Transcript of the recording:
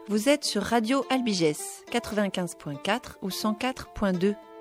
Vous êtes sur Radio Albigès, 95.4 ou 104.2